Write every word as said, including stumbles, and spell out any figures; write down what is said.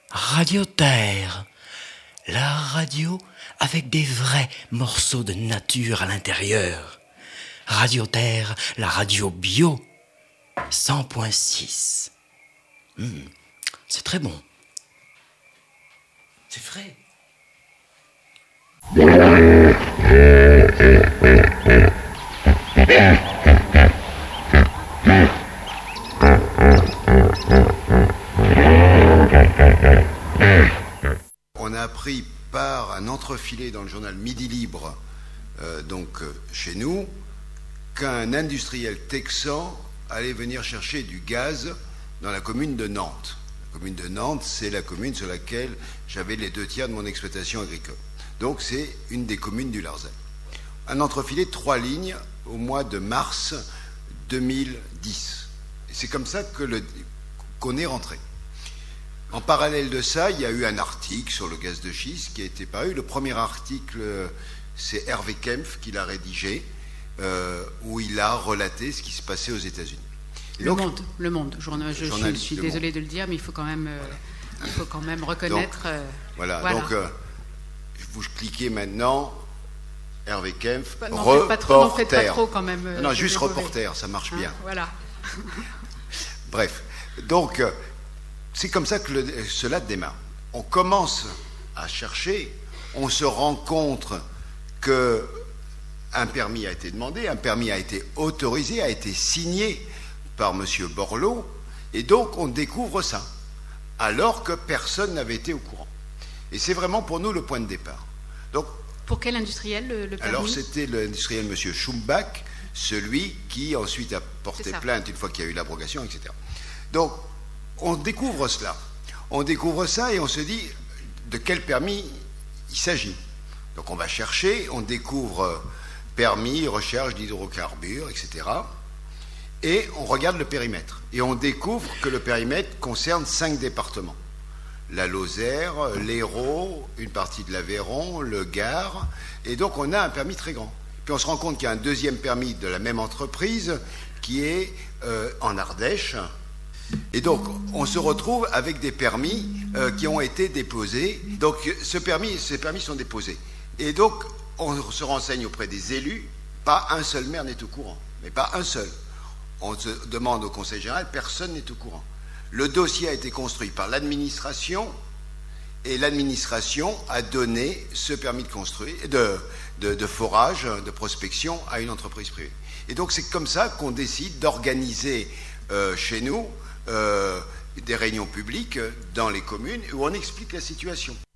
Radio Terre, la radio avec des vrais morceaux de nature à l'intérieur. Radio Terre, la radio bio, cent point six. Mmh, c'est très bon. C'est frais. On a appris par un entrefilet dans le journal Midi Libre, euh, donc euh, chez nous, qu'un industriel texan allait venir chercher du gaz dans la commune de Nantes. La commune de Nantes, c'est la commune sur laquelle j'avais les deux tiers de mon exploitation agricole. Donc c'est une des communes du Larzac. Un entrefilet de trois lignes au mois de mars deux mille dix. Et c'est comme ça que le, qu'on est rentré. En parallèle de ça, il y a eu un article sur le gaz de schiste qui a été paru. Le premier article, c'est Hervé Kempf qui l'a rédigé, euh, où il a relaté ce qui se passait aux États-Unis. Le donc, Monde, le Monde. Je, je, je, je suis désolé de le dire, mais il faut quand même, euh, il faut quand même reconnaître. Donc, euh, voilà, voilà. Donc, euh, vous cliquez maintenant, Hervé Kempf, pas, non, reporter. Pas trop, non, faites pas trop quand même. Euh, non, juste reporter, ça marche bien. Hein, voilà. Bref, donc, euh, c'est comme ça que le, cela démarre. On commence à chercher, on se rend compte qu'un permis a été demandé, un permis a été autorisé, a été signé par M. Borloo, et donc on découvre ça, alors que personne n'avait été au courant. Et c'est vraiment pour nous le point de départ. Donc, pour quel industriel le, le permis? Alors c'était l'industriel M. Schumbach, celui qui ensuite a porté plainte une fois qu'il y a eu l'abrogation, et cetera. Donc, on découvre cela. On découvre ça et on se dit de quel permis il s'agit. Donc on va chercher, on découvre permis, recherche d'hydrocarbures, et cetera. Et on regarde le périmètre. Et on découvre que le périmètre concerne cinq départements. La Lozère, l'Hérault, une partie de l'Aveyron, le Gard. Et donc on a un permis très grand. Puis on se rend compte qu'il y a un deuxième permis de la même entreprise qui est euh, en Ardèche. Et donc, on se retrouve avec des permis euh, qui ont été déposés. Donc, ce permis, ces permis sont déposés. Et donc, on se renseigne auprès des élus. Pas un seul maire n'est au courant. Mais pas un seul. On se demande au Conseil général, personne n'est au courant. Le dossier a été construit par l'administration. Et l'administration a donné ce permis de construire, de, de, de forage, de prospection à une entreprise privée. Et donc, c'est comme ça qu'on décide d'organiser euh, chez nous Euh, des réunions publiques dans les communes où on explique la situation.